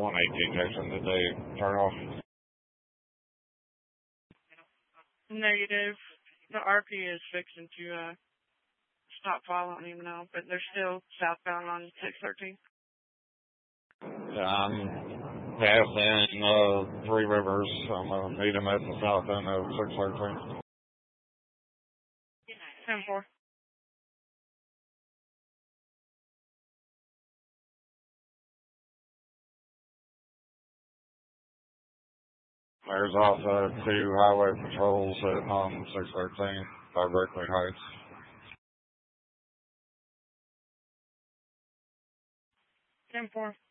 118 Jackson, did they turn off? Negative. The RP is fixing to stop following him now, but they're still southbound on 613. Yeah, I'm passing Three Rivers. I'm going to meet him at the south end of 613. 10-4. There's also 2 highway patrols at 613 by Berkeley Heights. 10-4.